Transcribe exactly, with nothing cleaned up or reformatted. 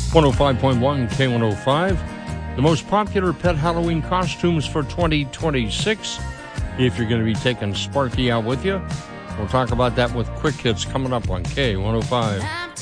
one oh five point one K one oh five. The most popular pet Halloween costumes for twenty twenty-six. If you're going to be taking Sparky out with you, we'll talk about that with Quick Hits coming up on K one oh five.